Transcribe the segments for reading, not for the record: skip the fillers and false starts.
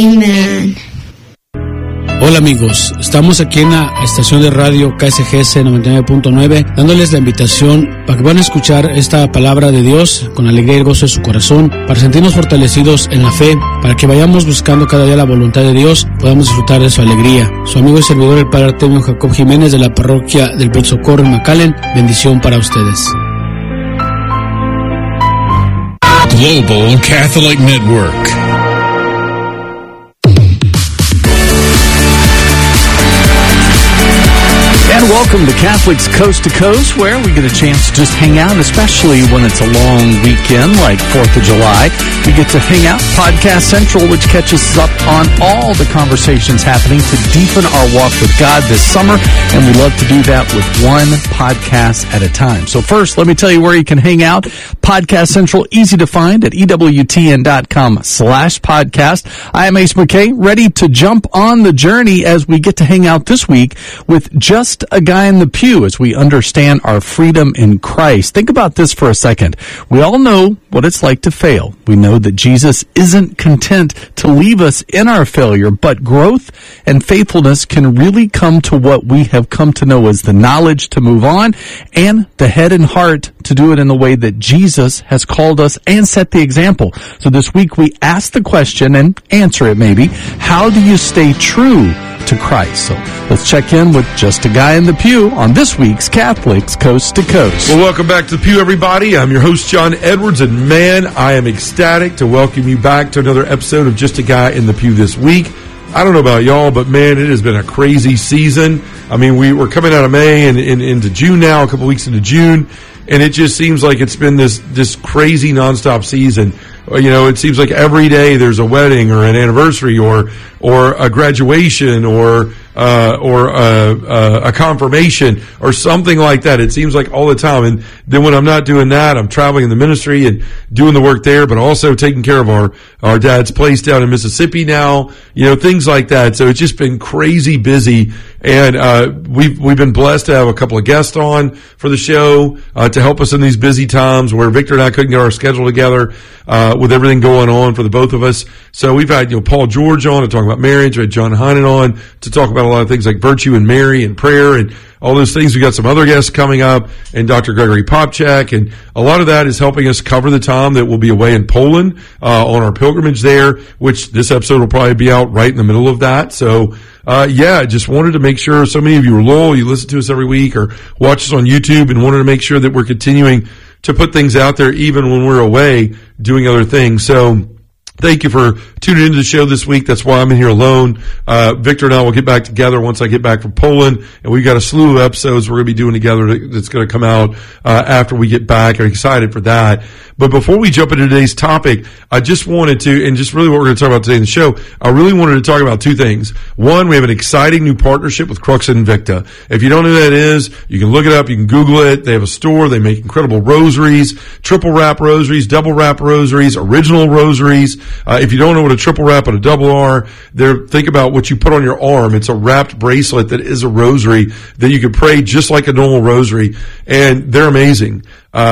Amen. Hola amigos, estamos aquí en la estación de radio KSGS 99.9 dándoles la invitación para que van a escuchar esta palabra de Dios con alegría y gozo de su corazón, para sentirnos fortalecidos en la fe, para que vayamos buscando cada día la voluntad de Dios, podamos disfrutar de su alegría. Su amigo y servidor el Padre Artemio Jacob Jiménez de la parroquia del Buen Socorro en McAllen, bendición para ustedes. Global Catholic Network. And welcome to Catholics Coast to Coast, where we get a chance to just hang out, especially when it's a long weekend like 4th of July. We get to hang out. Podcast Central, which catches us up on all the conversations happening to deepen our walk with God this summer, and we love to do that with one podcast at a time. So first, let me tell you where you can hang out. Podcast Central, easy to find at EWTN.com/podcast. I am Ace McKay, ready to jump on the journey as we get to hang out this week with Just a Guy in the Pew as we understand our freedom in Christ. Think about this for a second. We all know what it's like to fail. We know that Jesus isn't content to leave us in our failure, but growth and faithfulness can really come to what we have come to know as the knowledge to move on and the head and heart to do it in the way that Jesus has called us and set the example. So this week we ask the question and answer it maybe, how do you stay true to Christ? So let's check in with Just a Guy in the Pew on this week's Catholics Coast to Coast. Well, welcome back to the Pew, everybody. I'm your host, John Edwards, and man, I am ecstatic to welcome you back to another episode of Just a Guy in the Pew this week. I don't know about y'all, but man, it has been a crazy season. I mean, we're coming out of May and into June now, a couple weeks into June, and it just seems like it's been this crazy nonstop season. You know, it seems like every day there's a wedding or an anniversary or a graduation or a confirmation or something like that. It seems like all the time. And then when I'm not doing that, I'm traveling in the ministry and doing the work there, but also taking care of our dad's place down in Mississippi now, you know, things like that. So it's just been crazy busy. And we've been blessed to have a couple of guests on for the show to help us in these busy times where Victor and I couldn't get our schedule together with everything going on for the both of us. So we've had Paul George on to talk about marriage. We had John Heinen on to talk about a lot of things like virtue and Mary and prayer and all those things. We got some other guests coming up, and Dr. Gregory Popchak, and a lot of that is helping us cover the time that we'll be away in Poland on our pilgrimage there, which this episode will probably be out right in the middle of that. So just wanted to make sure so many of you are loyal. You listen to us every week or watch us on YouTube, and wanted to make sure that we're continuing to put things out there even when we're away doing other things. So thank you for tuning into the show this week. That's why I'm in here alone. Victor and I will get back together once I get back from Poland, and we've got a slew of episodes we're going to be doing together that's going to come out after we get back. I'm excited for that. But before we jump into today's topic, I just wanted to, and just really what we're going to talk about today in the show, I really wanted to talk about two things. One, we have an exciting new partnership with Crux Invicta. If you don't know who that is, you can look it up, you can Google it. They have a store, they make incredible rosaries, triple wrap rosaries, double wrap rosaries, original rosaries. If you don't know what a triple wrap and a double are, think about what you put on your arm. It's a wrapped bracelet that is a rosary that you can pray just like a normal rosary, and they're amazing.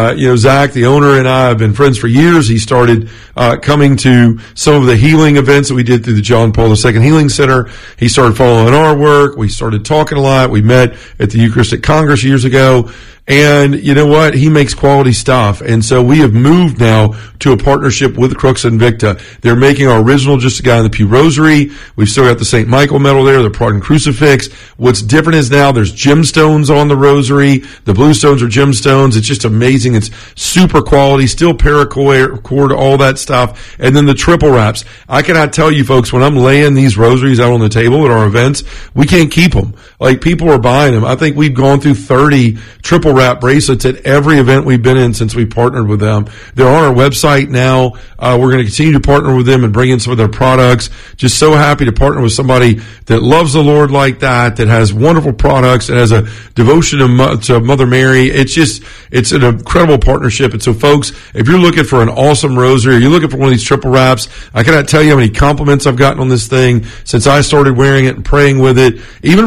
Zach, the owner, and I have been friends for years. He started coming to some of the healing events that we did through the John Paul II Healing Center. He started following our work. We started talking a lot. We met at the Eucharistic Congress years ago. And you know what? He makes quality stuff. And so we have moved now to a partnership with Crux Invicta. They're making our original Just a Guy in the Pew Rosary. We've still got the St. Michael medal there, the Pardon Crucifix. What's different is now there's gemstones on the rosary. The blue stones are gemstones. It's just amazing. It's super quality, still paracord, all that stuff. And then the triple wraps. I cannot tell you folks, when I'm laying these rosaries out on the table at our events, we can't keep them. Like, people are buying them. I think we've gone through 30 triple wrap bracelets at every event we've been in since we partnered with them. They're on our website now. We're going to continue to partner with them and bring in some of their products. Just so happy to partner with somebody that loves the Lord like that has wonderful products, that has a devotion to Mother Mary. It's an incredible partnership. And so folks, if you're looking for an awesome rosary, or you're looking for one of these triple wraps, I cannot tell you how many compliments I've gotten on this thing since I started wearing it and praying with it. Even for people who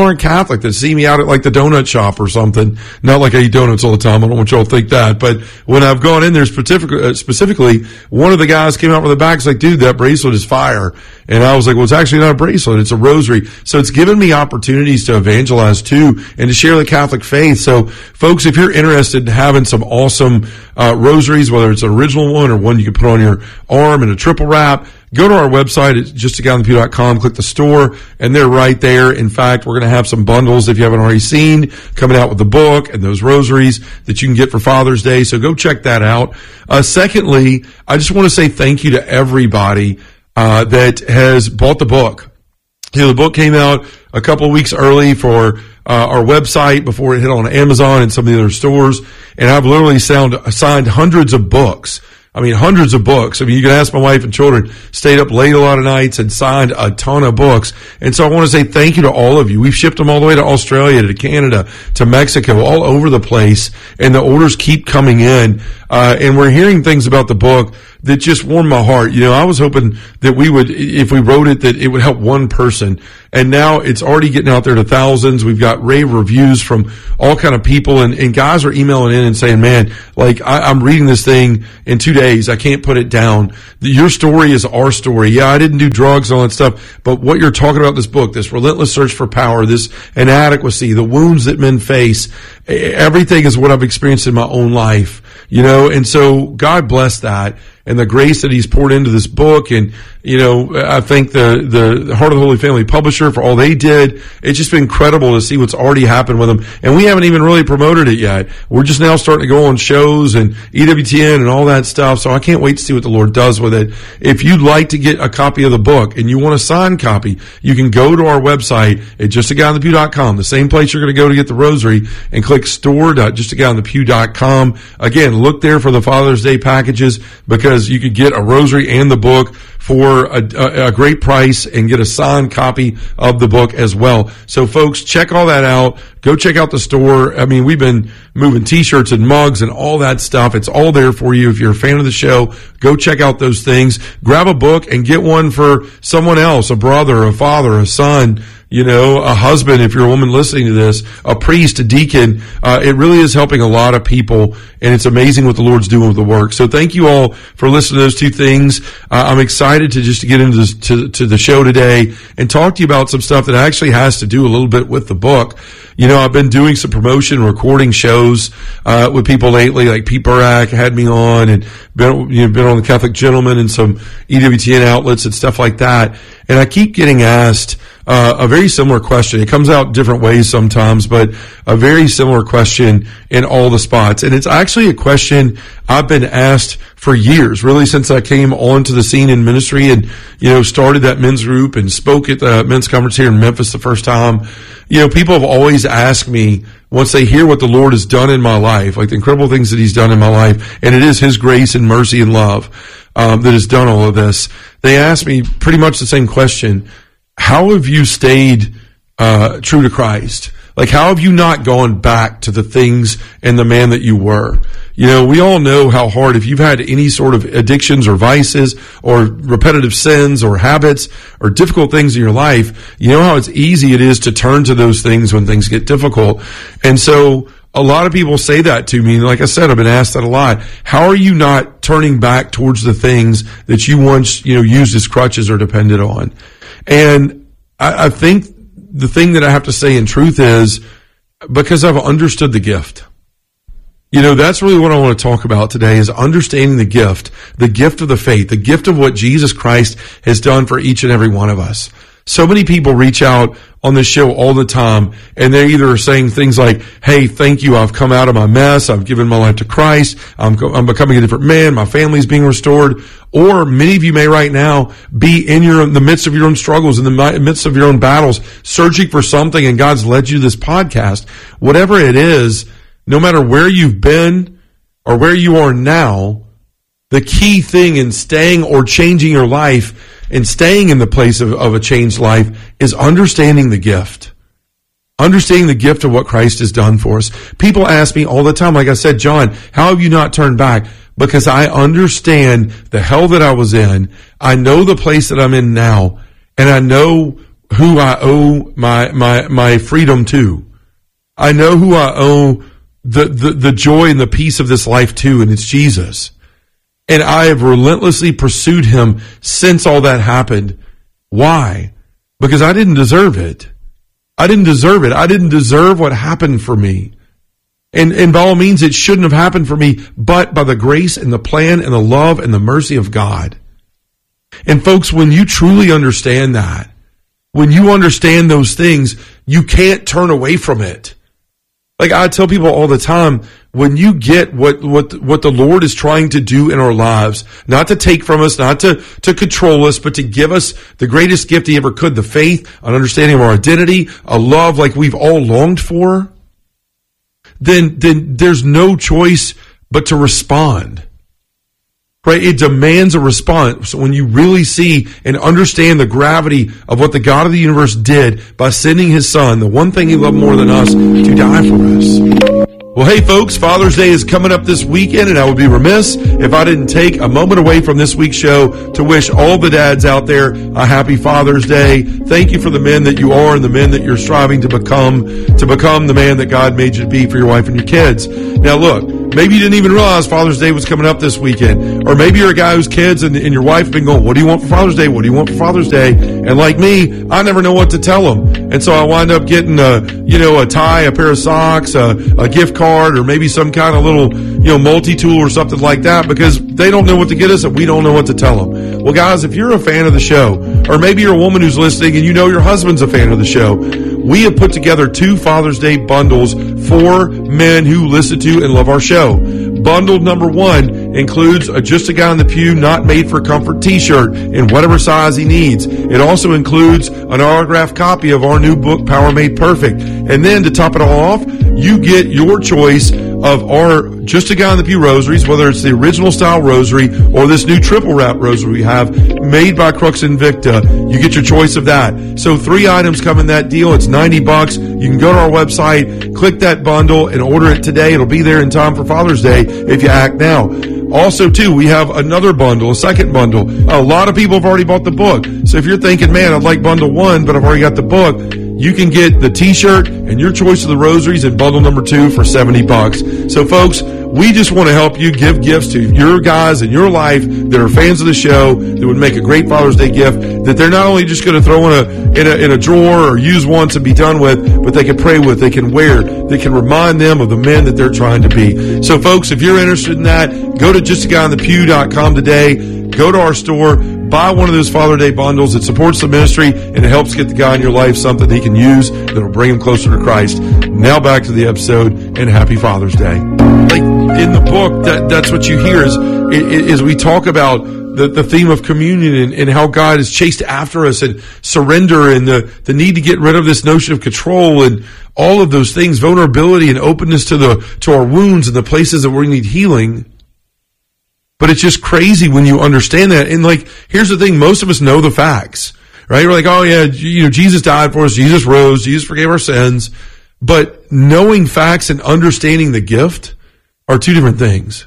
aren't Catholic that see me out at like the donut shop or something. Not like I eat donuts all the time. I don't want y'all to think that. But when I've gone in there specifically, one of the guys came out from the back and was like, dude, that bracelet is fire. And I was like, well, it's actually not a bracelet. It's a rosary. So it's given me opportunities to evangelize too and to share the Catholic faith. So folks, if you're interested in having some awesome rosaries, whether it's an original one or one you can put on your arm in a triple wrap, go to our website at justaguyinthepew.com, click the store, and they're right there. In fact, we're going to have some bundles, if you haven't already seen, coming out with the book and those rosaries that you can get for Father's Day. So go check that out. Secondly, I just want to say thank you to everybody that has bought the book. You know, the book came out a couple of weeks early for our website before it hit on Amazon and some of the other stores. And I've literally signed hundreds of books. I mean, hundreds of books. I mean, you can ask my wife and children, stayed up late a lot of nights and signed a ton of books. And so I want to say thank you to all of you. We've shipped them all the way to Australia, to Canada, to Mexico, all over the place. And the orders keep coming in. And we're hearing things about the book that just warmed my heart. You know, I was hoping that we would, if we wrote it, that it would help one person. And now it's already getting out there to thousands. We've got rave reviews from all kind of people, and guys are emailing in and saying, man, like, I'm reading this thing in 2 days. I can't put it down. Your story is our story. Yeah, I didn't do drugs and all that stuff, but what you're talking about, this book, this relentless search for power, this inadequacy, the wounds that men face, everything is what I've experienced in my own life, you know, and so God bless that. And the grace that he's poured into this book. And, you know, I thank the Heart of the Holy Family publisher for all they did. It's just been incredible to see what's already happened with them. And we haven't even really promoted it yet. We're just now starting to go on shows and EWTN and all that stuff. So I can't wait to see what the Lord does with it. If you'd like to get a copy of the book and you want a signed copy, you can go to our website at justaguyinthepew.com, the same place you're going to go to get the rosary, and click store.justaguyinthepew.com. Again, look there for the Father's Day packages, because you could get a rosary and the book for a great price and get a signed copy of the book as well. So folks, check all that out. Go check out the store. I mean, we've been moving t-shirts and mugs and all that stuff. It's all there for you. If you're a fan of the show, go check out those things. Grab a book and get one for someone else, a brother, a father, a son, you know, a husband, if you're a woman listening to this, a priest, a deacon. It really is helping a lot of people, and it's amazing what the Lord's doing with the work. So thank you all for listening to those two things. I'm excited to get into this, to the show today and talk to you about some stuff that actually has to do a little bit with the book. You know, I've been doing some promotion, recording shows with people lately, like Pete Burak had me on, and been on the Catholic Gentleman and some EWTN outlets and stuff like that. And I keep getting asked a very similar question. It comes out different ways sometimes, but a very similar question in all the spots. And it's actually a question I've been asked for years, really since I came onto the scene in ministry and, you know, started that men's group and spoke at the men's conference here in Memphis the first time. You know, people have always asked me, once they hear what the Lord has done in my life, like the incredible things that he's done in my life, and it is his grace and mercy and love that has done all of this, they ask me pretty much the same question. How have you stayed true to Christ? Like, how have you not gone back to the things and the man that you were? You know, we all know how hard, if you've had any sort of addictions or vices or repetitive sins or habits or difficult things in your life, you know how it's easy it is to turn to those things when things get difficult. And so a lot of people say that to me. Like I said, I've been asked that a lot. How are you not turning back towards the things that you once, you know, used as crutches or depended on? And I think the thing that I have to say in truth is, because I've understood the gift. You know, that's really what I want to talk about today, is understanding the gift of the faith, the gift of what Jesus Christ has done for each and every one of us. So many people reach out on this show all the time, and they either are saying things like, hey, thank you, I've come out of my mess, I've given my life to Christ, I'm becoming a different man, my family's being restored. Or many of you may right now be in the midst of your own struggles, in the midst of your own battles, searching for something, and God's led you to this podcast. Whatever it is, no matter where you've been or where you are now, the key thing in staying or changing your life and staying in the place of a changed life is understanding the gift. Understanding the gift of what Christ has done for us. People ask me all the time, like I said, John, how have you not turned back? Because I understand the hell that I was in. I know the place that I'm in now. And I know who I owe my freedom to. I know who I owe the joy and the peace of this life to, and it's Jesus. And I have relentlessly pursued him since all that happened. Why? Because I didn't deserve it. I didn't deserve it. I didn't deserve what happened for me. And by all means, it shouldn't have happened for me, but by the grace and the plan and the love and the mercy of God. And folks, when you truly understand that, when you understand those things, you can't turn away from it. Like I tell people all the time, when you get what the Lord is trying to do in our lives, not to take from us, not to control us, but to give us the greatest gift he ever could, the faith, an understanding of our identity, a love like we've all longed for, then there's no choice but to respond. Right? It demands a response. When you really see and understand the gravity of what the God of the universe did by sending his son, the one thing he loved more than us, to die for us. Well, hey folks, Father's Day is coming up this weekend, and I would be remiss if I didn't take a moment away from this week's show to wish all the dads out there a happy Father's Day. Thank you for the men that you are and the men that you're striving to become the man that God made you to be for your wife and your kids. Now look, maybe you didn't even realize Father's Day was coming up this weekend. Or maybe you're a guy whose kids and your wife have been going, what do you want for Father's Day? What do you want for Father's Day? And like me, I never know what to tell them. And so I wind up getting a tie, a pair of socks, a gift card, or maybe some kind of little, multi-tool or something like that, because they don't know what to get us and we don't know what to tell them. Well, guys, if you're a fan of the show, or maybe you're a woman who's listening and you know your husband's a fan of the show, we have put together 2 Father's Day bundles for men who listen to and love our show. Bundle number 1 includes a Just a Guy in the Pew Not Made for Comfort t-shirt in whatever size he needs. It also includes an autographed copy of our new book, Power Made Perfect. And then to top it all off, you get your choice of our Just a Guy in the Pew rosaries, whether it's the original style rosary or this new triple wrap rosary we have made by Crux Invicta. You get your choice of that. So 3 items come in that deal. It's $90. You can go to our website, click that bundle, and order it today. It'll be there in time for Father's Day if you act now. Also, too, we have another bundle, a second bundle. A lot of people have already bought the book. So if you're thinking, man, I'd like bundle 1, but I've already got the book, you can get the t-shirt and your choice of the rosaries in bundle number 2 for $70. So folks, we just want to help you give gifts to your guys in your life that are fans of the show, that would make a great Father's Day gift, that they're not only just going to throw in a drawer or use once and be done with, but they can pray with, they can wear, they can remind them of the men that they're trying to be. So folks, if you're interested in that, go to justaguyinthepew.com today, go to our store, buy one of those Father's Day bundles. It supports the ministry and it helps get the guy in your life something he can use that'll bring him closer to Christ. Now back to the episode, and happy Father's Day. Like in the book, that's what you hear is we talk about the theme of communion and how God has chased after us, and surrender, and the need to get rid of this notion of control and all of those things, vulnerability and openness to our wounds and the places that we need healing. But it's just crazy when you understand that. And like, here's the thing, most of us know the facts, right? We're like, oh yeah, Jesus died for us, Jesus rose, Jesus forgave our sins. But knowing facts and understanding the gift are 2 different things.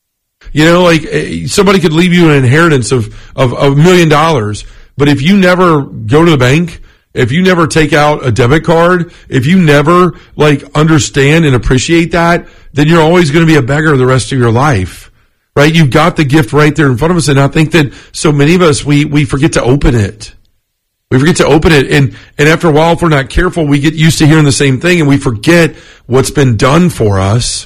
Like somebody could leave you an inheritance of $1 million, but if you never go to the bank, if you never take out a debit card, if you never understand and appreciate that, then you're always going to be a beggar the rest of your life. Right? You've got the gift right there in front of us. And I think that so many of us, we forget to open it. We forget to open it. And after a while, if we're not careful, we get used to hearing the same thing and we forget what's been done for us.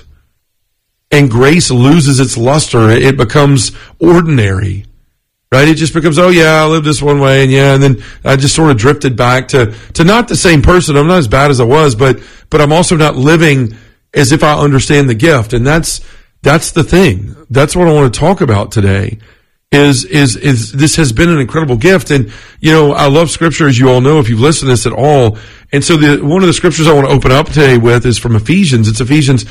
And grace loses its luster. It becomes ordinary. Right? It just becomes, oh yeah, I lived this one way, and then I just sort of drifted back to not the same person. I'm not as bad as I was, but I'm also not living as if I understand the gift. And that's the thing. That's what I want to talk about today. Is this has been an incredible gift. And I love scripture, as you all know if you've listened to this at all. And so one of the scriptures I want to open up today with is from Ephesians. It's Ephesians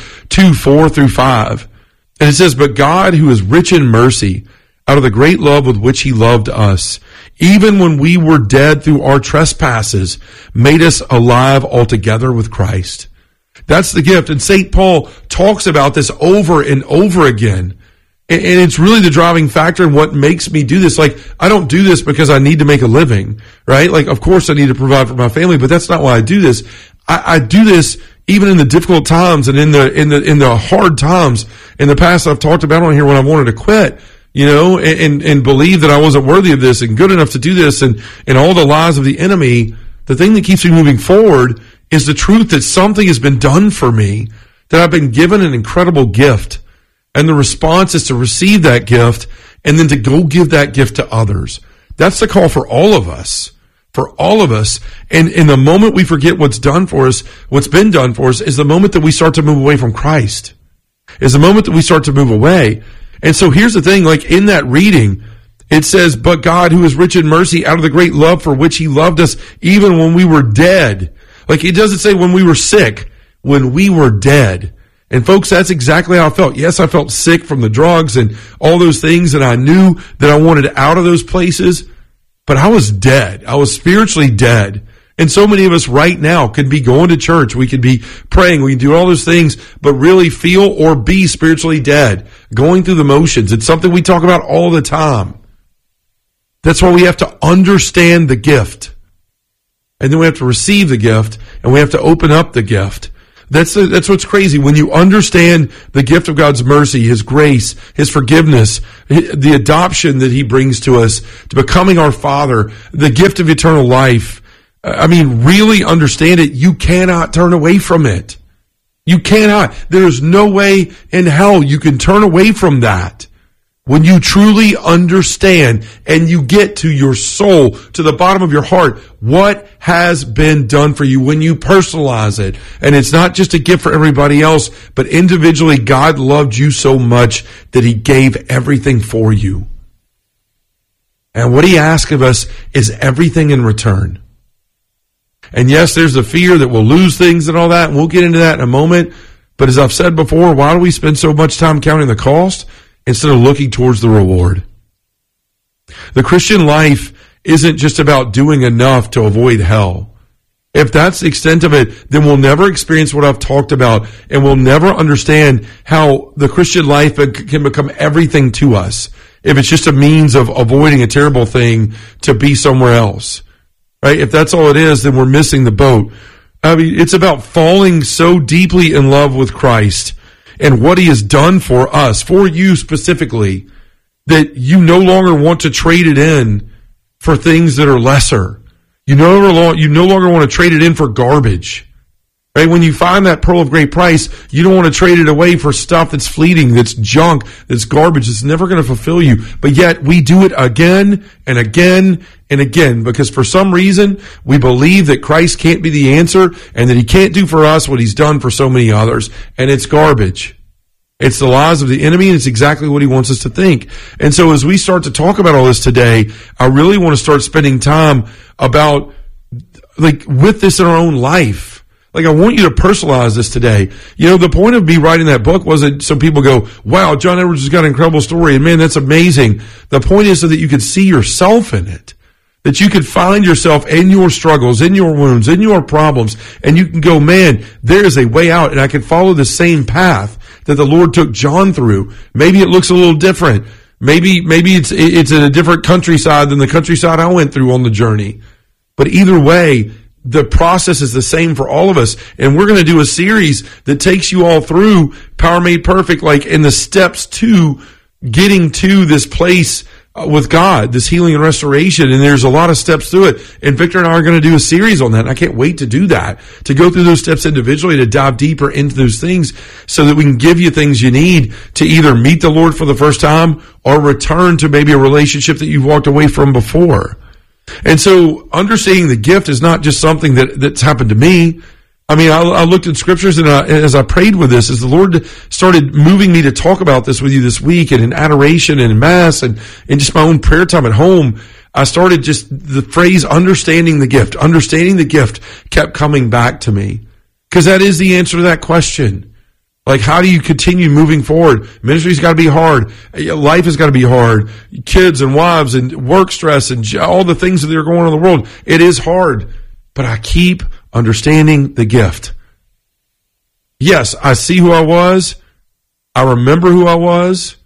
2:4-5. And it says, "But God, who is rich in mercy, out of the great love with which he loved us, even when we were dead through our trespasses, made us alive altogether with Christ." That's the gift. And St. Paul talks about this over and over again. And it's really the driving factor in what makes me do this. Like, I don't do this because I need to make a living, right? Like, of course I need to provide for my family, but that's not why I do this. I do this even in the difficult times and in the hard times. In the past, I've talked about on here when I wanted to quit, and believe that I wasn't worthy of this and good enough to do this, and all the lies of the enemy. The thing that keeps me moving forward is the truth that something has been done for me, that I've been given an incredible gift. And the response is to receive that gift and then to go give that gift to others. That's the call for all of us. For all of us. And in the moment we forget what's done for us, what's been done for us, is the moment that we start to move away from Christ. Is the moment that we start to move away. And so here's the thing, like in that reading, it says, but God, who is rich in mercy, out of the great love for which he loved us, even when we were dead. Like, it doesn't say when we were sick, when we were dead. And folks, that's exactly how I felt. Yes, I felt sick from the drugs and all those things, and I knew that I wanted out of those places, but I was dead. I was spiritually dead. And so many of us right now could be going to church. We could be praying. We can do all those things, but really feel or be spiritually dead, going through the motions. It's something we talk about all the time. That's why we have to understand the gift. And then we have to receive the gift, and we have to open up the gift. That's what's crazy. When you understand the gift of God's mercy, his grace, his forgiveness, the adoption that he brings to us, to becoming our Father, the gift of eternal life, I mean, really understand it, you cannot turn away from it. You cannot. There is no way in hell you can turn away from that. When you truly understand and you get to your soul, to the bottom of your heart, what has been done for you, when you personalize it. And it's not just a gift for everybody else, but individually, God loved you so much that he gave everything for you. And what he asks of us is everything in return. And yes, there's the fear that we'll lose things and all that, and we'll get into that in a moment. But as I've said before, why do we spend so much time counting the cost instead of looking towards the reward? The Christian life isn't just about doing enough to avoid hell. If that's the extent of it, then we'll never experience what I've talked about, and we'll never understand how the Christian life can become everything to us if it's just a means of avoiding a terrible thing to be somewhere else. Right? If that's all it is, then we're missing the boat. I mean, it's about falling so deeply in love with Christ and what he has done for us, for you specifically, that you no longer want to trade it in for things that are lesser. You no longer want to trade it in for garbage. Right? When you find that pearl of great price, you don't want to trade it away for stuff that's fleeting, that's junk, that's garbage, that's never going to fulfill you. But yet we do it again and again and again, because for some reason we believe that Christ can't be the answer and that he can't do for us what he's done for so many others. And it's garbage. It's the lies of the enemy, and it's exactly what he wants us to think. And so as we start to talk about all this today, I really want to start spending time about, like, with this in our own life. Like, I want you to personalize this today. You know, the point of me writing that book wasn't so people go, wow, John Edwards has got an incredible story, and man, that's amazing. The point is so that you could see yourself in it. That you could find yourself in your struggles, in your wounds, in your problems, and you can go, man, there is a way out, and I can follow the same path that the Lord took John through. Maybe it looks a little different. Maybe it's in a different countryside than the countryside I went through on the journey. But either way, the process is the same for all of us. And we're going to do a series that takes you all through Power Made Perfect, like in the steps to getting to this place with God, this healing and restoration. And there's a lot of steps to it. And Victor and I are going to do a series on that. And I can't wait to do that, to go through those steps individually, to dive deeper into those things so that we can give you things you need to either meet the Lord for the first time or return to maybe a relationship that you've walked away from before. And so understanding the gift is not just something that's happened to me. I mean, I looked at scriptures, and as I prayed with this, as the Lord started moving me to talk about this with you this week, and in adoration and in mass and in just my own prayer time at home, I started just the phrase understanding the gift kept coming back to me. Because that is the answer to that question. Like, how do you continue moving forward? Ministry's got to be hard. Life has got to be hard. Kids and wives and work stress and all the things that are going on in the world. It is hard. But I keep understanding the gift. Yes, I see who I was. I remember who I was.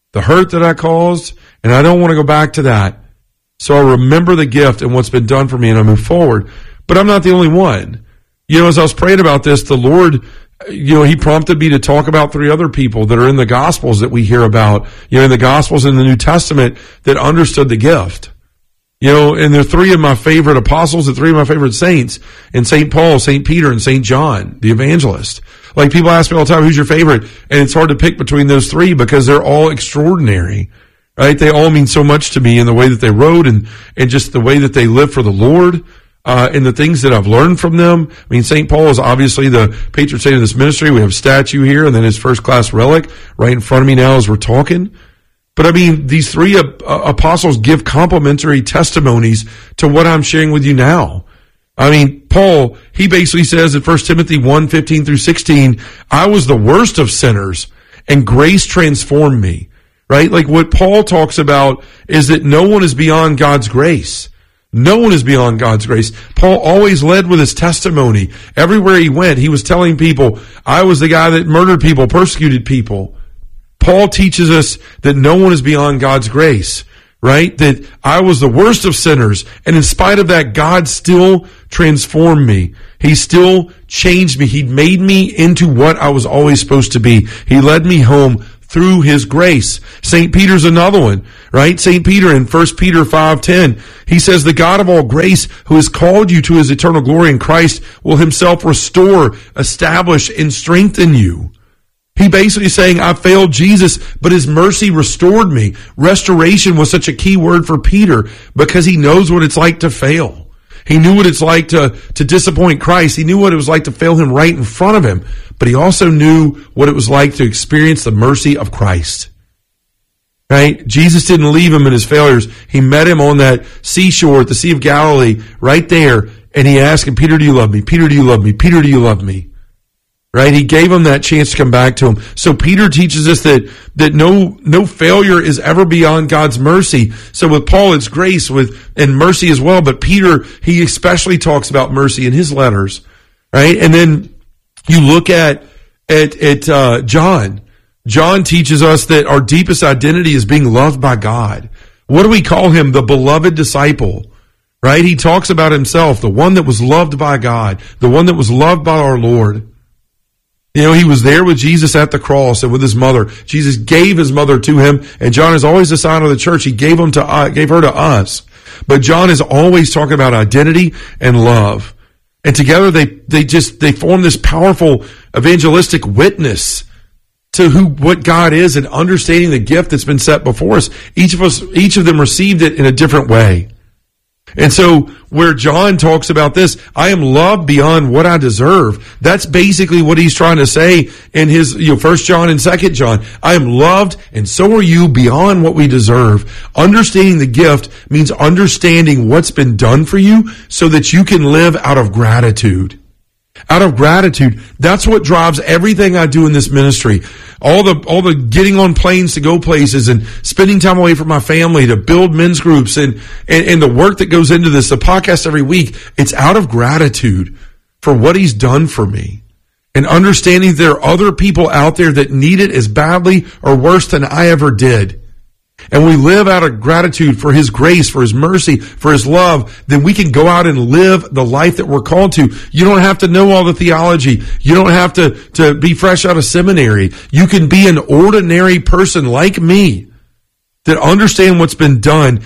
the hurt that I caused, and I don't want to go back to that. So I remember the gift and what's been done for me, and I move forward. But I'm not the only one. As I was praying about this, the Lord, He prompted me to talk about 3 other people that are in the Gospels that we hear about, in the Gospels in the New Testament that understood the gift. And they're 3 of my favorite apostles and 3 of my favorite saints, and St. Paul, St. Peter, and St. John, the evangelist. Like, people ask me all the time, who's your favorite? And it's hard to pick between those 3 because they're all extraordinary. Right? They all mean so much to me in the way that they wrote and just the way that they live for the Lord, and the things that I've learned from them. I mean, St. Paul is obviously the patron saint of this ministry. We have a statue here and then his first class relic right in front of me now as we're talking. But I mean, these 3 apostles give complimentary testimonies to what I'm sharing with you now. I mean, Paul, he basically says in 1 Timothy 1:15 through 16, I was the worst of sinners and grace transformed me. Right? Like, what Paul talks about is that no one is beyond God's grace. No one is beyond God's grace. Paul always led with his testimony. Everywhere he went, he was telling people, I was the guy that murdered people, persecuted people. Paul teaches us that no one is beyond God's grace. Right? That I was the worst of sinners, and in spite of that, God still transformed me. He still changed me. He made me into what I was always supposed to be. He led me home through His grace. St. Peter's another one, right? St. Peter in 1 Peter 5:10, he says, the God of all grace, who has called you to His eternal glory in Christ, will Himself restore, establish, and strengthen you. He basically is saying, I failed Jesus, but His mercy restored me. Restoration was such a key word for Peter because he knows what it's like to fail. He knew what it's like to disappoint Christ. He knew what it was like to fail Him right in front of him. But he also knew what it was like to experience the mercy of Christ. Right? Jesus didn't leave him in his failures. He met him on that seashore at the Sea of Galilee, right there, and he asked him, Peter, do you love me? Peter, do you love me? Peter, do you love me? Right? He gave him that chance to come back to him. So Peter teaches us that no failure is ever beyond God's mercy. So with Paul, it's grace and mercy as well. But Peter, he especially talks about mercy in his letters. Right? And then you look at John. John teaches us that our deepest identity is being loved by God. What do we call him? The beloved disciple. Right? He talks about himself, the one that was loved by God, the one that was loved by our Lord. He was there with Jesus at the cross and with his mother. Jesus gave his mother to him, and John is always the sign of the church. He gave her to us. But John is always talking about identity and love. And together they form this powerful evangelistic witness to what God is and understanding the gift that's been set before us. Each of them received it in a different way. And so where John talks about this, I am loved beyond what I deserve. That's basically what he's trying to say in his 1 John and 2 John. I am loved and so are you beyond what we deserve. Understanding the gift means understanding what's been done for you so that you can live out of gratitude. Out of gratitude. That's what drives everything I do in this ministry. All the getting on planes to go places and spending time away from my family to build men's groups and the work that goes into this, the podcast every week, it's out of gratitude for what he's done for me. And understanding there are other people out there that need it as badly or worse than I ever did. And we live out of gratitude for his grace, for his mercy, for his love, then we can go out and live the life that we're called to. You don't have to know all the theology. You don't have to be fresh out of seminary. You can be an ordinary person like me that understand what's been done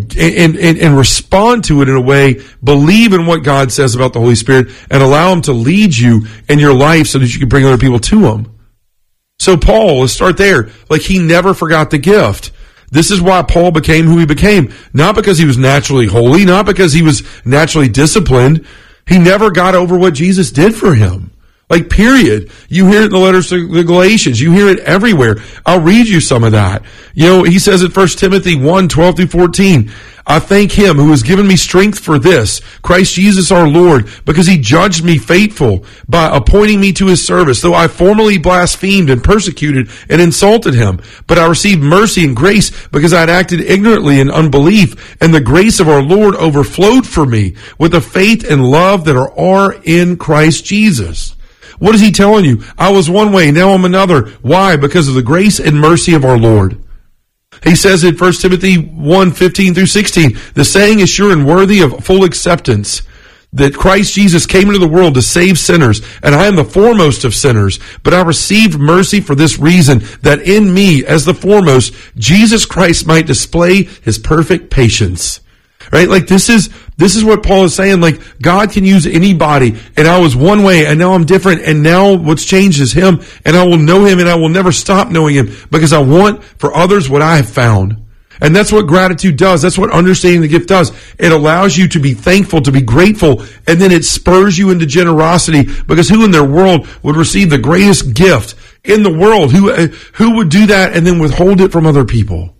and respond to it in a way, believe in what God says about the Holy Spirit, and allow him to lead you in your life so that you can bring other people to him. So Paul, let's start there. Like, he never forgot the gift. This is why Paul became who he became. Not because he was naturally holy, not because he was naturally disciplined. He never got over what Jesus did for him. Like, period. You hear it in the letters to the Galatians. You hear it everywhere. I'll read you some of that. He says in 1 Timothy 1:12-14, I thank him who has given me strength for this, Christ Jesus our Lord, because he judged me faithful by appointing me to his service, though I formerly blasphemed and persecuted and insulted him. But I received mercy and grace because I had acted ignorantly in unbelief, and the grace of our Lord overflowed for me with the faith and love that are in Christ Jesus. What is he telling you? I was one way, now I'm another. Why? Because of the grace and mercy of our Lord. He says in 1 Timothy 1:15-16, the saying is sure and worthy of full acceptance, that Christ Jesus came into the world to save sinners, and I am the foremost of sinners. But I received mercy for this reason, that in me, as the foremost, Jesus Christ might display his perfect patience. Right? Like this is what Paul is saying. Like God can use anybody, and I was one way, and now I'm different, and now what's changed is him, and I will know him, and I will never stop knowing him, because I want for others what I have found. And that's what gratitude does. That's what understanding the gift does. It allows you to be thankful, to be grateful, and then it spurs you into generosity, because who in their world would receive the greatest gift in the world? Who would do that and then withhold it from other people?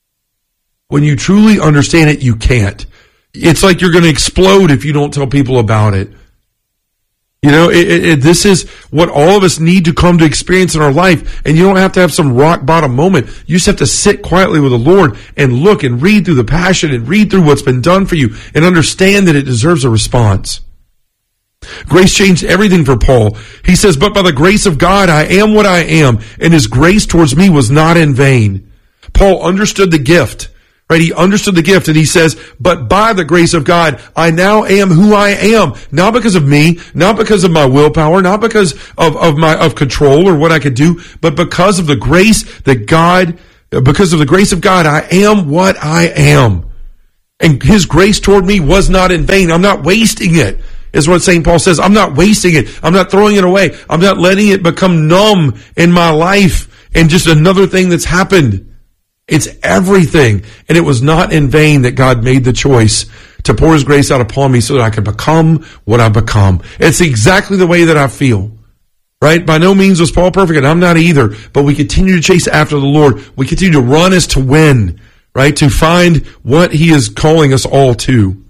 When you truly understand it, you can't. It's like you're going to explode if you don't tell people about it. You know, this is what all of us need to come to experience in our life. And you don't have to have some rock bottom moment. You just have to sit quietly with the Lord and look and read through the passion and read through what's been done for you and understand that it deserves a response. Grace changed everything for Paul. He says, but by the grace of God, I am what I am, and his grace towards me was not in vain. Paul understood the gift. Right? He understood the gift, and he says, but by the grace of God, I now am who I am. Not because of me, not because of my willpower, not because of control or what I could do, but because of the grace that God, because of the grace of God, I am what I am. And his grace toward me was not in vain. I'm not wasting it, is what St. Paul says. I'm not wasting it. I'm not throwing it away. I'm not letting it become numb in my life and just another thing that's happened. It's everything. And it was not in vain that God made the choice to pour his grace out upon me so that I could become what I've become. It's exactly the way that I feel. Right? By no means was Paul perfect, and I'm not either. But we continue to chase after the Lord. We continue to run as to win. Right? To find what he is calling us all to.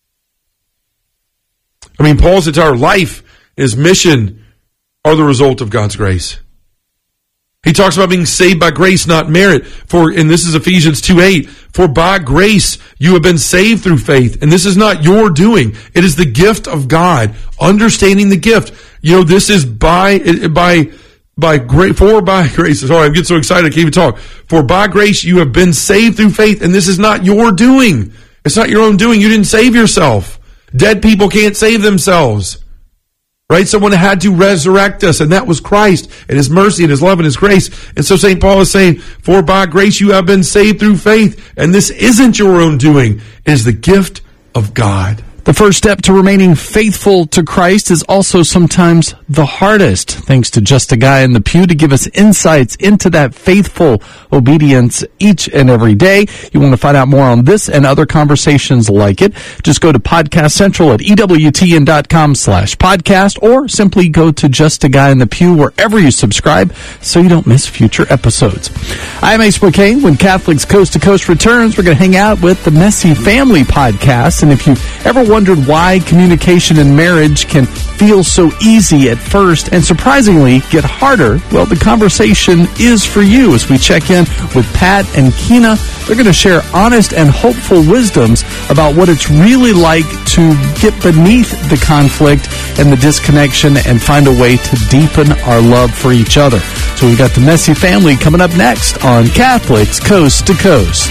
I mean, Paul's entire life, his mission, are the result of God's grace. He talks about being saved by grace, not merit. And this is Ephesians 2:8. For by grace you have been saved through faith. And this is not your doing. It is the gift of God. Understanding the gift. You know, this is by grace. For by grace. Sorry, I'm getting so excited I can't even talk. For by grace you have been saved through faith. And this is not your doing. It's not your own doing. You didn't save yourself. Dead people can't save themselves. Right? Someone had to resurrect us, and that was Christ and his mercy and his love and his grace. And so St. Paul is saying, for by grace you have been saved through faith, and this isn't your own doing. It is the gift of God. The first step to remaining faithful to Christ is also sometimes the hardest. Thanks to Just a Guy in the Pew to give us insights into that faithful obedience each and every day. You want to find out more on this and other conversations like it, just go to Podcast Central at EWTN.com/podcast, or simply go to Just a Guy in the Pew wherever you subscribe so you don't miss future episodes. I'm Ace McCain. When Catholics Coast to Coast returns, we're going to hang out with the Messy Family podcast. And if you've ever wondered why communication in marriage can feel so easy at first and surprisingly get harder, well, the conversation is for you as we check in with Pat and Kina. They're going to share honest and hopeful wisdoms about what it's really like to get beneath the conflict and the disconnection and find a way to deepen our love for each other. So we've got the Messy Family coming up next on Catholics Coast to Coast.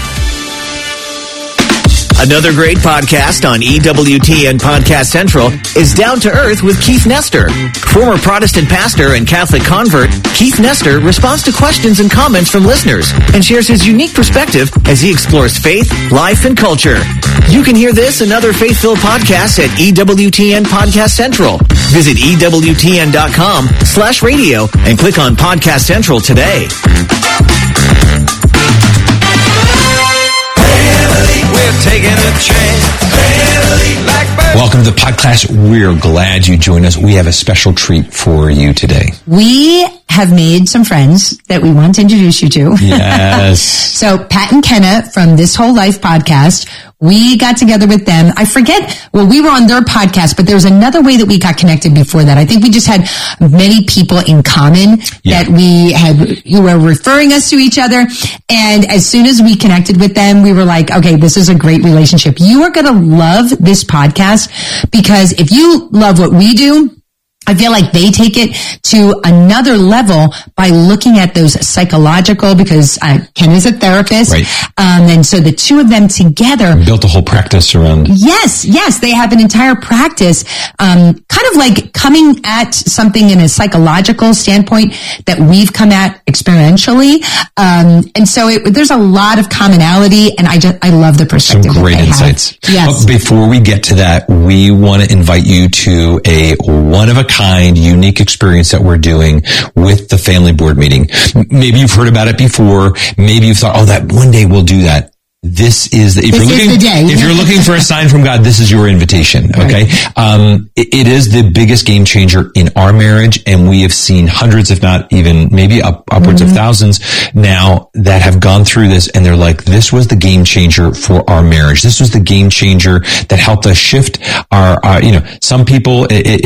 Another great podcast on EWTN Podcast Central is Down to Earth with Keith Nestor. Former Protestant pastor and Catholic convert, Keith Nestor responds to questions and comments from listeners and shares his unique perspective as he explores faith, life, and culture. You can hear this and other faith-filled podcasts at EWTN Podcast Central. Visit EWTN.com/radio and click on Podcast Central today. We're taking a chance. Welcome to the podcast. We're glad you joined us. We have a special treat for you today. We have made some friends that we want to introduce you to. Yes. So Pat and Kenna from This Whole Life podcast, we got together with them. I forget, well, we were on their podcast, but there was another way that we got connected before that. I think we just had many people in common that you were referring us to each other. And as soon as we connected with them, we were like, okay, this is a great relationship. You are going to love this podcast because if you love what we do, I feel like they take it to another level by looking at those psychological, because Ken is a therapist. Right. And so the two of them together built a whole practice around. Yes. They have an entire practice, kind of like coming at something in a psychological standpoint that we've come at experientially. And so there's a lot of commonality, and I love the perspective. Some great insights. Yes. But before we get to that, we want to invite you to a one-of-a-kind, unique experience that we're doing with the family board meeting. Maybe you've heard about it before. Maybe you've thought, that one day we'll do that. This is the day. If you're looking for a sign from God, this is your invitation. Okay. Right. It is the biggest game changer in our marriage. And we have seen hundreds, if not even maybe upwards of thousands now that have gone through this. And they're like, this was the game changer for our marriage. This was the game changer that helped us shift our some people,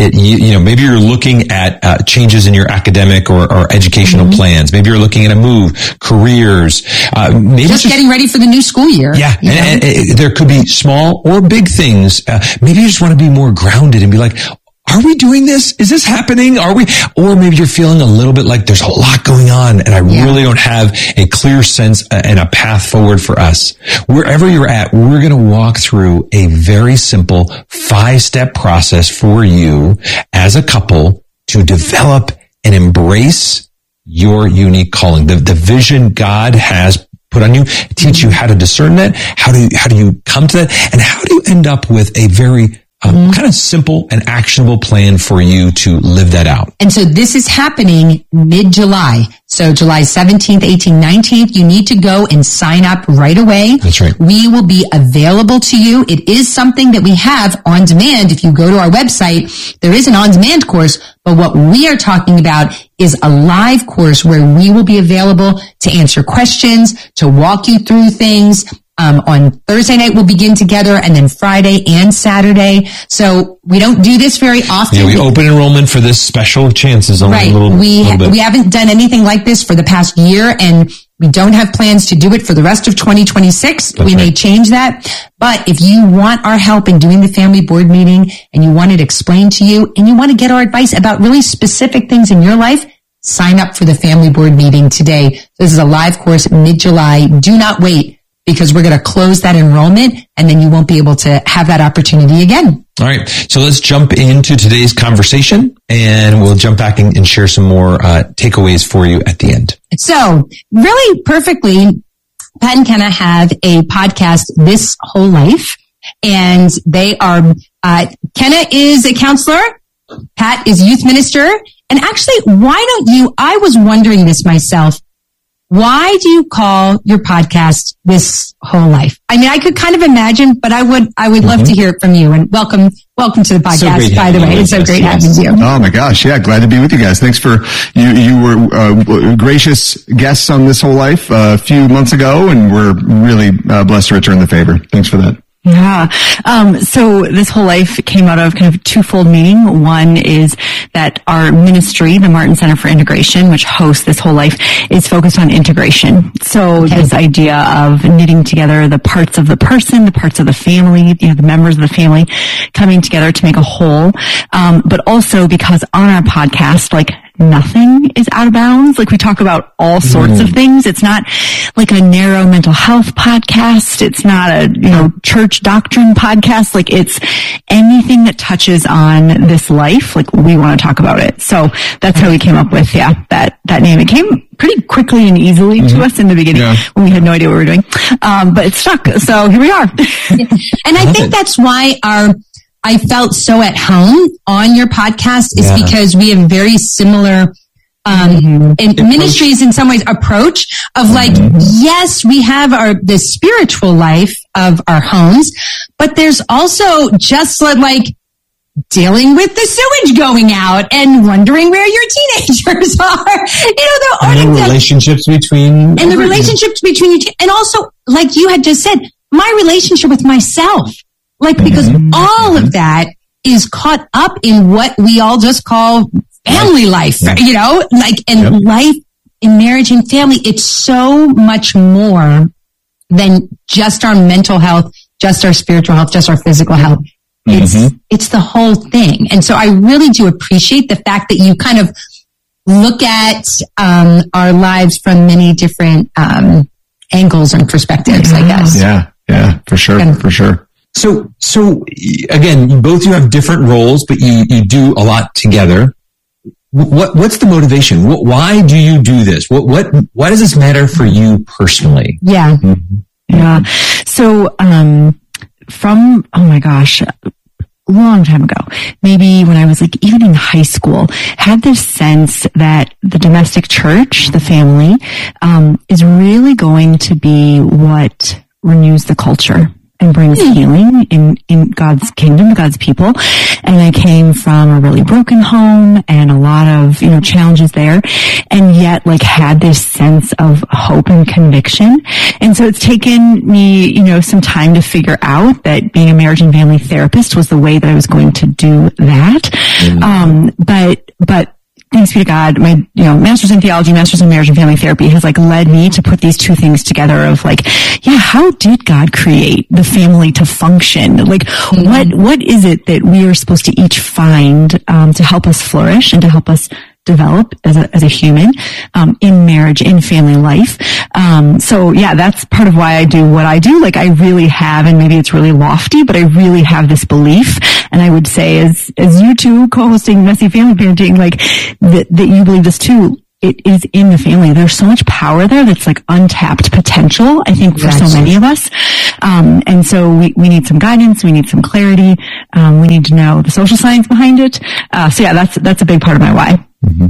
maybe you're looking at changes in your academic or educational plans. Maybe you're looking at a move, careers, maybe just getting ready for the new school year. Yeah. And there could be small or big things. Maybe you just want to be more grounded and be like, are we doing this? Is this happening? Are we? Or maybe you're feeling a little bit like there's a lot going on and I really don't have a clear sense and a path forward for us. Wherever you're at, we're going to walk through a very simple 5-step process for you as a couple to develop and embrace your unique calling, the vision God has put on you, teach you how to discern that, how do you come to that, and how do you end up with a very kind of simple and actionable plan for you to live that out. And so this is happening mid-July. So July 17th, 18th, 19th, you need to go and sign up right away. That's right. We will be available to you. It is something that we have on demand. If you go to our website, there is an on-demand course, but what we are talking about is a live course where we will be available to answer questions, to walk you through things. On Thursday night, we'll begin together, and then Friday and Saturday. So we don't do this very often. Yeah, we open enrollment for this special chances on right. a little bit. We haven't done anything like this for the past year, and we don't have plans to do it for the rest of 2026. We may change that. But if you want our help in doing the family board meeting, and you want it explained to you, and you want to get our advice about really specific things in your life, sign up for the family board meeting today. This is a live course mid-July. Do not wait, because we're going to close that enrollment, and then you won't be able to have that opportunity again. All right. So let's jump into today's conversation, and we'll jump back and share some more takeaways for you at the end. So really perfectly, Pat and Kenna have a podcast, This Whole Life, and they are, Kenna is a counselor, Pat is youth minister, and actually, I was wondering this myself, why do you call your podcast This Whole Life? I mean, I could kind of imagine, but I would love to hear it from you. And welcome to the podcast, by the way. It's so great having you. Oh my gosh. Yeah. Glad to be with you guys. Thanks for, you were gracious guests on This Whole Life a few months ago, and we're really blessed to return the favor. Thanks for that. Yeah. So This Whole Life came out of kind of twofold meaning. One is that our ministry, the Martin Center for Integration, which hosts This Whole Life, is focused on integration. So this idea of knitting together the parts of the person, the parts of the family, the members of the family coming together to make a whole. But also because on our podcast, nothing is out of bounds. We talk about all sorts of things. It's not like a narrow mental health podcast. It's not a, church doctrine podcast. It's anything that touches on this life. We want to talk about it. So that's how we came up with, that name. It came pretty quickly and easily to us in the beginning when we had no idea what we were doing. But it stuck. So here we are. And I think that's why I felt so at home on your podcast is because we have very similar in ministries in some ways approach of yes, we have the spiritual life of our homes, but there's also just dealing with the sewage going out and wondering where your teenagers are. The relationships between and the relationships between you, and also like you had just said, my relationship with myself. Because all of that is caught up in what we all just call family life, and life in marriage and family. It's so much more than just our mental health, just our spiritual health, just our physical health. It's the whole thing. And so I really do appreciate the fact that you kind of look at our lives from many different angles and perspectives, I guess. Yeah, for sure. So again, both you have different roles, but you do a lot together. What's the motivation? Why do you do this? Why does this matter for you personally? Yeah. Yeah. So, from, oh my gosh, a long time ago, maybe when I was like even in high school, had this sense that the domestic church, the family, is really going to be what renews the culture and brings healing in God's kingdom, God's people. And I came from a really broken home and a lot of, challenges there. And yet had this sense of hope and conviction. And so it's taken me, some time to figure out that being a marriage and family therapist was the way that I was going to do that. But thanks be to God, my, master's in theology, master's in marriage and family therapy has led me to put these two things together of how did God create the family to function? What is it that we are supposed to each find, to help us flourish and to help us develop as a human, in marriage, in family life. So that's part of why I do what I do. I really have, and maybe it's really lofty, but I really have this belief. And I would say as you two co-hosting Messy Family Parenting, that you believe this too. It is in the family. There's so much power there that's untapped potential, I think, for so many of us. And so we need some guidance. We need some clarity. We need to know the social science behind it. That's a big part of my why.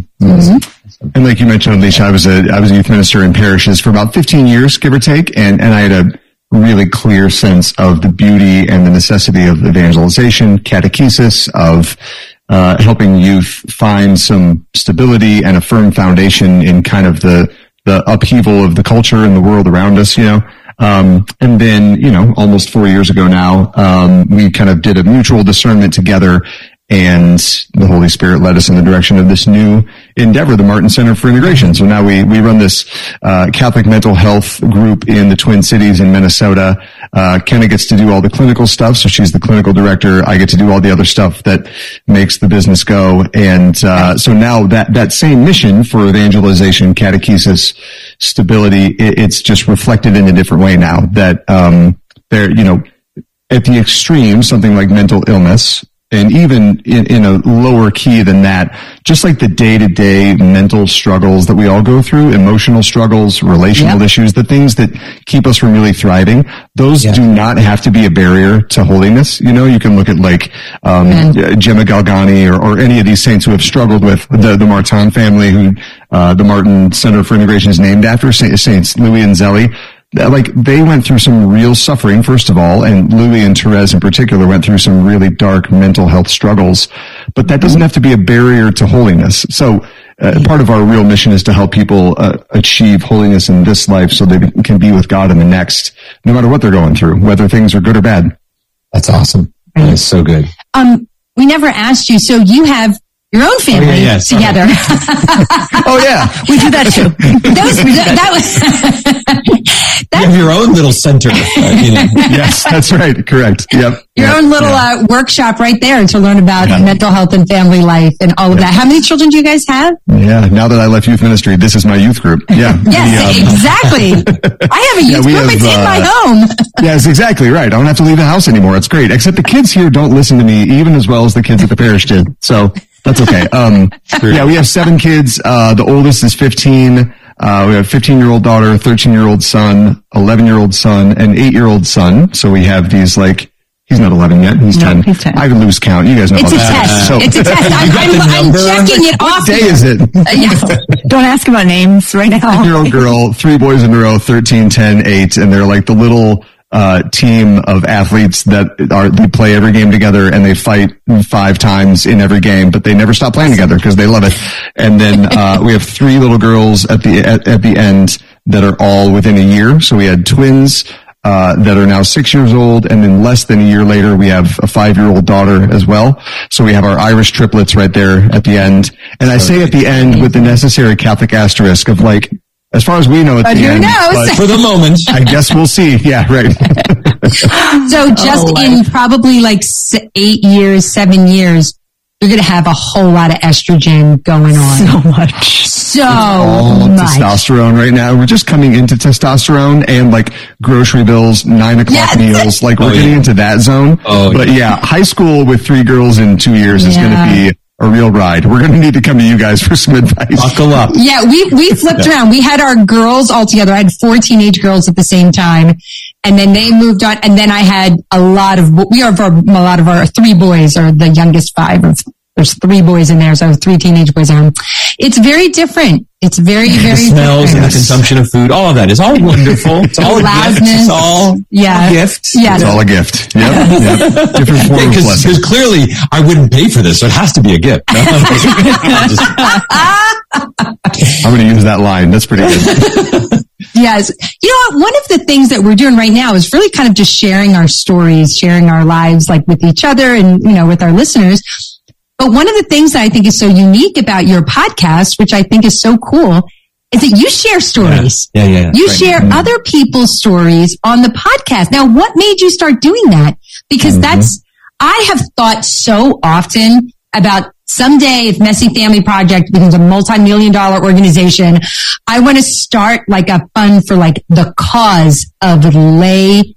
And like you mentioned, Alicia, I was a youth minister in parishes for about 15 years, give or take. And I had a really clear sense of the beauty and the necessity of evangelization, catechesis, of helping youth find some stability and a firm foundation in kind of the upheaval of the culture and the world around us, and then, almost 4 years ago now, we kind of did a mutual discernment together, and the Holy Spirit led us in the direction of this new endeavor, the Martin Center for Integration. So now we run this Catholic mental health group in the Twin Cities in Minnesota. Kenna gets to do all the clinical stuff, so she's the clinical director. I get to do all the other stuff that makes the business go. And so now that same mission for evangelization, catechesis, stability, it's just reflected in a different way now. That there, at the extreme, something like mental illness, and even in a lower key than that, just like the day-to-day mental struggles that we all go through, emotional struggles, relational issues, the things that keep us from really thriving, those do not have to be a barrier to holiness. You can look at Gemma Galgani or any of these saints who have struggled with the Martin family, who the Martin Center for Integration is named after, Saints Louis and Zélie. They went through some real suffering, first of all, and Louis and Therese in particular went through some really dark mental health struggles, but that doesn't have to be a barrier to holiness. So part of our real mission is to help people achieve holiness in this life so they can be with God in the next, no matter what they're going through, whether things are good or bad. That's awesome. That is so good. We never asked you, so you have your own family together. Oh yeah, we do that too. You have your own little center. Yes, that's right. Correct. Yep. Your own little workshop right there to learn about mental health and family life and all of that. How many children do you guys have? Yeah. Now that I left youth ministry, this is my youth group. Yeah. Yes, exactly. I have a youth group. It's in my home. Yes, exactly right. I don't have to leave the house anymore. It's great. Except the kids here don't listen to me even as well as the kids at the parish did. So that's okay. We have 7 kids. The oldest is 15. We have a 15-year-old daughter, 13-year-old son, 11-year-old son, and 8-year-old son. So we have these he's not 11 yet. He's 10. He's 10. I lose count. You guys know it's about that. It's a test. I'm checking it off. What day is it? Don't ask about names right now. 10-year-old girl, 3 boys in a row, 13, 10, 8, and they're like the little team of athletes that they play every game together, and they fight 5 times in every game, but they never stop playing together because they love it. And then we have 3 little girls at the end that are all within a year. So we had twins that are now 6 years old, and then less than a year later we have a 5-year-old daughter as well. So we have our Irish triplets right there at the end. And I say at the end with the necessary Catholic asterisk of as far as we know, it's the end. Who knows? But for the moment, I guess we'll see. Yeah, right. So just in probably like 7 years, you're going to have a whole lot of estrogen going on. So much. So all much. Testosterone right now. We're just coming into testosterone and like grocery bills, 9 o'clock meals. Like we're getting into that zone. But yeah, high school with 3 girls in 2 years is going to be a real ride. We're going to need to come to you guys for some advice. Buckle up. Yeah, we flipped around. We had our girls all together. I had 4 teenage girls at the same time. And then they moved on. And then I had a lot of our 3 boys, or the youngest 5. There's 3 boys in there, so 3 teenage boys are. It's very different. It's very, very the smells different. and the consumption of food, all of that is all wonderful. It's all a gift. It's all a gift. Yeah. It's all a gift. Yep. Different form of blessing. Because clearly I wouldn't pay for this, so it has to be a gift. I'm going to use that line. That's pretty good. Yes. You know what? One of the things that we're doing right now is really kind of just sharing our stories, sharing our lives, like with each other and, with our listeners. But one of the things that I think is so unique about your podcast, which I think is so cool, is that you share stories. Yeah. You share other people's stories on the podcast. Now, what made you start doing that? Because I have thought so often about someday if Messy Family Project becomes a multi-million-dollar organization, I want to start like a fund for like the cause of lay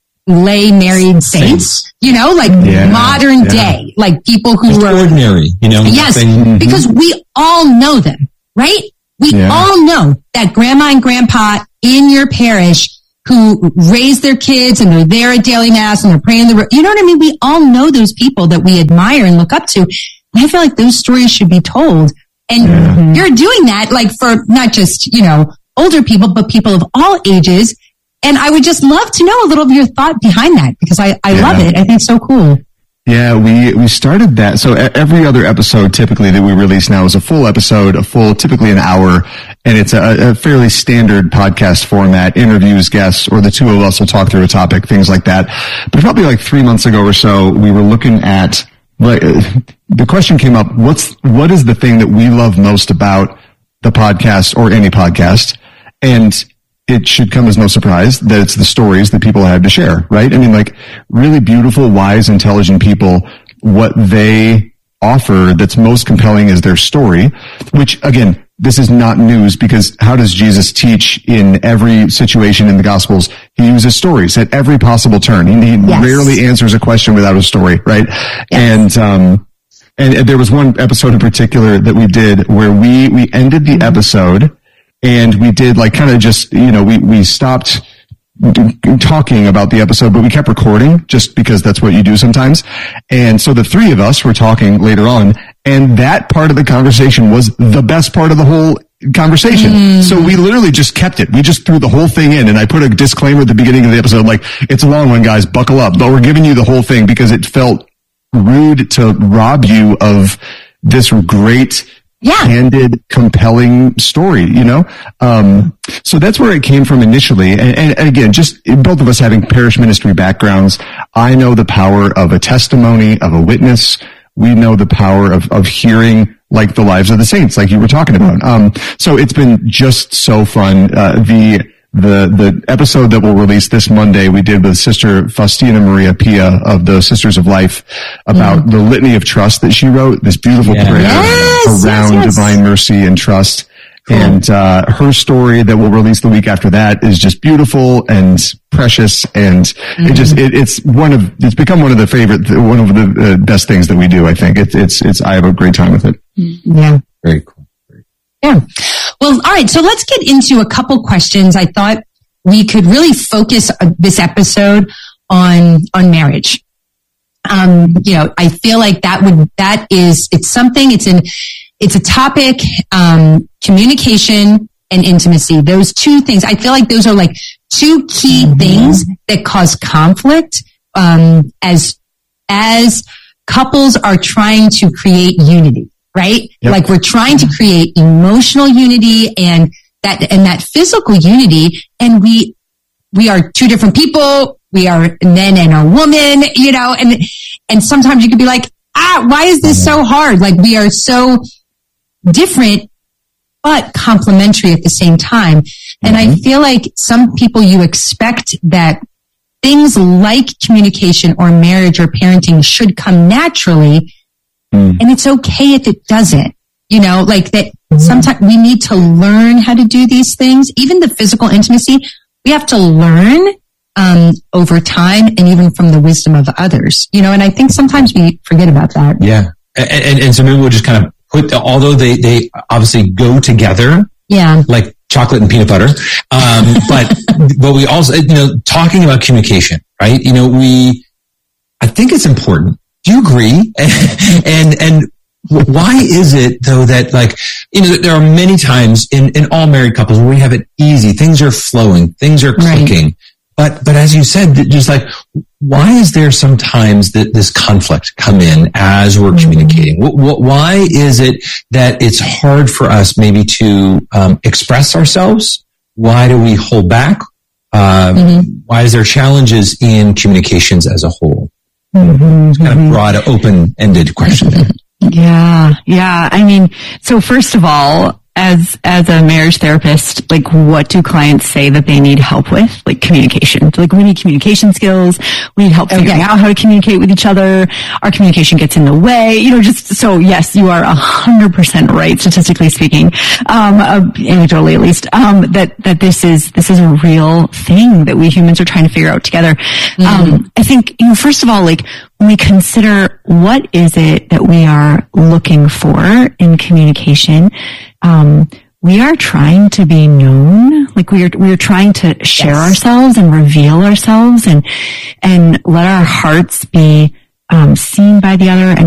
married saints, modern day, like people who are ordinary, Yes, because we all know them, right? We all know that grandma and grandpa in your parish who raise their kids and they're there at daily mass and they're praying you know what I mean? We all know those people that we admire and look up to. And I feel like those stories should be told. And you're doing that like for not just, older people, but people of all ages. And I would just love to know a little of your thought behind that because I love it. I think it's so cool. Yeah, we started that. So every other episode typically that we release now is a full episode, typically an hour. And it's a fairly standard podcast format, interviews, guests, or the 2 of us will talk through a topic, things like that. But probably like 3 months ago or so, we were looking at, the question came up, what is the thing that we love most about the podcast or any podcast? And it should come as no surprise that it's the stories that people have to share, right? I mean, like really beautiful, wise, intelligent people, what they offer that's most compelling is their story, which again, this is not news because how does Jesus teach in every situation in the Gospels? He uses stories at every possible turn. He rarely answers a question without a story, right? Yes. And there was one episode in particular that we did where we ended the episode and we did like kind of just, we stopped talking about the episode, but we kept recording just because that's what you do sometimes. And so the 3 of us were talking later on, and that part of the conversation was the best part of the whole conversation. So we literally just kept it. We just threw the whole thing in, and I put a disclaimer at the beginning of the episode, like, it's a long one, guys, buckle up. But we're giving you the whole thing because it felt rude to rob you of this great candid, compelling story, So that's where it came from initially. And again, just both of us having parish ministry backgrounds, I know the power of a testimony, of a witness. We know the power of hearing like the lives of the saints, like you were talking about. So it's been just so fun. The episode that we'll release this Monday, we did with Sister Faustina Maria Pia of the Sisters of Life about the litany of trust that she wrote, this beautiful prayer around divine mercy and trust. Cool. And her story that we'll release the week after that is just beautiful and precious, and it's become one of the best things that we do. I think I have a great time with it. Yeah, very cool. Yeah. Well, all right. So let's get into a couple questions. I thought we could really focus this episode on marriage. I feel like it's a topic, communication and intimacy. Those 2 things, I feel like those are like 2 key things that cause conflict, as couples are trying to create unity. Right? Yep. Like we're trying to create emotional unity and that physical unity. And we are 2 different people. We are a man and a woman, and sometimes you could be like, why is this so hard? Like we are so different, but complementary at the same time. And I feel like some people, you expect that things like communication or marriage or parenting should come naturally. And it's okay if it doesn't, like that sometimes we need to learn how to do these things. Even the physical intimacy, we have to learn over time and even from the wisdom of others, and I think sometimes we forget about that. Yeah. And so maybe we'll just kind of although they obviously go together. Yeah. Like chocolate and peanut butter. But we also, talking about communication, right? I think it's important. Do you agree? And why is it though that there are many times in all married couples where we have it easy. Things are flowing. Things are clicking. Right. But as you said, just why is there sometimes this conflict come in as we're communicating? Why is it that it's hard for us maybe to express ourselves? Why do we hold back? Why is there challenges in communications as a whole? It's kind of broad, open-ended question there. Yeah. I mean, so first of all, as a marriage therapist, what do clients say that they need help with? Communication. We need communication skills. We need help figuring out how to communicate with each other. Our communication gets in the way. So yes, you are 100% right, statistically speaking, anecdotally at least, that this is a real thing that we humans are trying to figure out together. I think, first of all, when we consider what is it that we are looking for in communication, we are trying to be known. We are trying to share ourselves and reveal ourselves and let our hearts be seen by the other and